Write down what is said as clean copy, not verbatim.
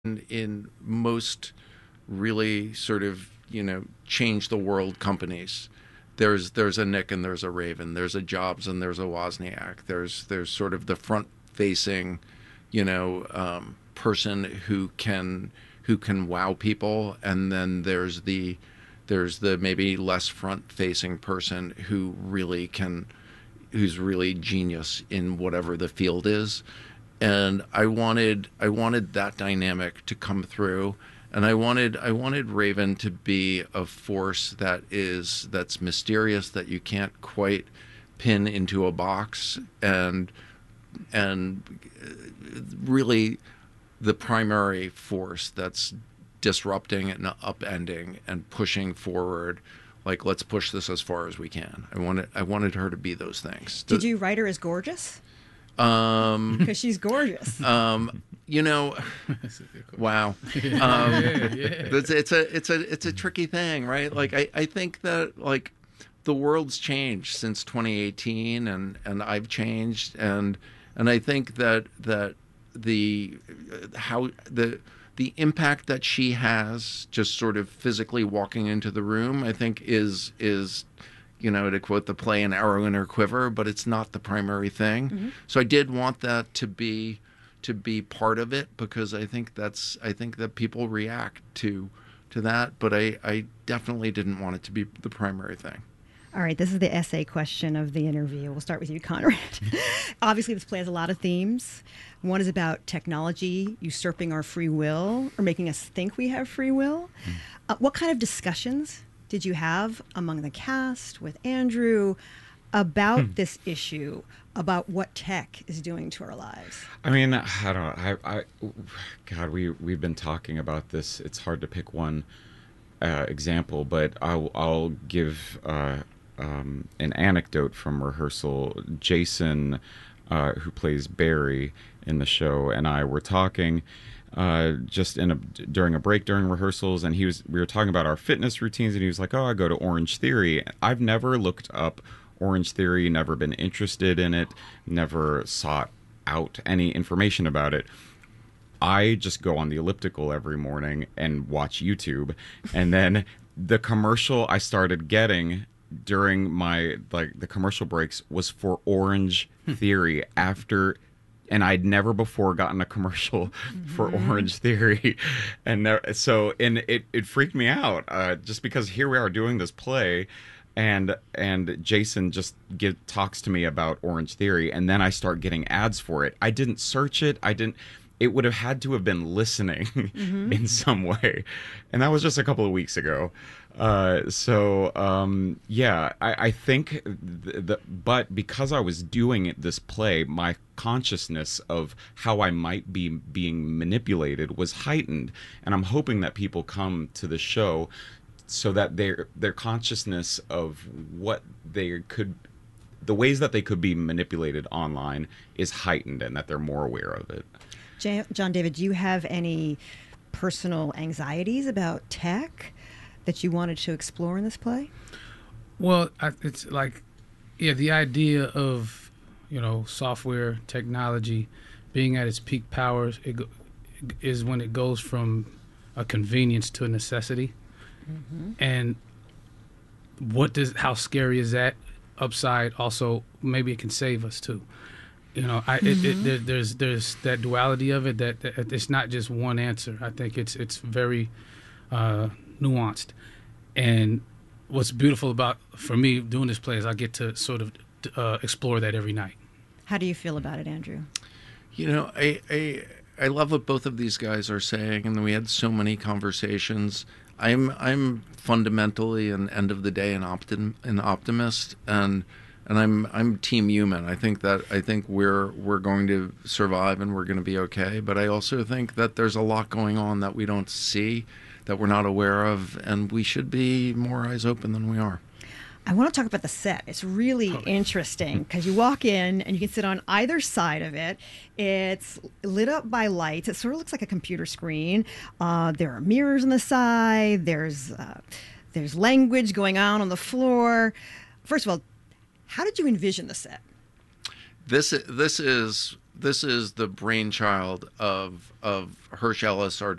in most really sort of, change the world companies. There's a Nick and there's a Raven. There's a Jobs and there's a Wozniak. There's sort of the front facing, person who can wow people, and then there's the maybe less front facing person who's really genius in whatever the field is. And I wanted that dynamic to come through, and I wanted Raven to be a force that's mysterious, that you can't quite pin into a box, and really the primary force that's disrupting and upending and pushing forward. Like, let's push this as far as we can. I wanted her to be those things. Did you write her as gorgeous? Because she's gorgeous. You know, wow. It's a tricky thing, right? Like, I think that, like, the world's changed since 2018, and I've changed, and I think that the how the impact that she has, just sort of physically walking into the room, I think is to quote the play, an arrow in her quiver, but it's not the primary thing. Mm-hmm. So I did want that to be part of it, because I think that people react to that, but I definitely didn't want it to be the primary thing. All right, this is the essay question of the interview. We'll start with you, Conrad. Obviously, this play has a lot of themes. One is about technology usurping our free will, or making us think we have free will. What kind of discussions did you have among the cast with Andrew about this issue, about what tech is doing to our lives? I mean, I don't know. God, we've been talking about this. It's hard to pick one example, but I'll give an anecdote from rehearsal. Jason, who plays Barry in the show, and I were talking just during a break during rehearsals, and we were talking about our fitness routines, and he was like, "Oh, I go to Orange Theory." I've never looked up Orange Theory, never been interested in it, never sought out any information about it. I just go on the elliptical every morning and watch YouTube, and then the commercial I started getting during the commercial breaks was for Orange Theory and I'd never before gotten a commercial for Orange Theory. And it freaked me out, just because here we are doing this play, and Jason just talks to me about Orange Theory, and then I start getting ads for it. I didn't search it. It would have had to have been listening in some way. And that was just a couple of weeks ago. I think but because I was doing this play, my consciousness of how I might be being manipulated was heightened. And I'm hoping that people come to the show so that their consciousness of the ways that they could be manipulated online is heightened, and that they're more aware of it. John David, do you have any personal anxieties about tech that you wanted to explore in this play? Well, it's like, the idea of, software technology being at its peak powers is when it goes from a convenience to a necessity. Mm-hmm. And how scary is that? Upside, also, maybe it can save us too. There's that duality of it, that it's not just one answer. I think it's very nuanced. And what's beautiful for me doing this play is I get to sort of explore that every night. How do you feel about it, Andrew? I love what both of these guys are saying, and we had so many conversations. I'm fundamentally, and end of the day, an optimist, and I'm team human. I think we're going to survive, and we're going to be okay. But I also think that there's a lot going on that we don't see, that we're not aware of, and we should be more eyes open than we are. I want to talk about the set. It's really interesting because you walk in and you can sit on either side of it. It's lit up by lights. It sort of looks like a computer screen. There are mirrors on the side. There's language going on the floor. First of all, how did you envision the set? This is this is the brainchild of Hersch Ellis, our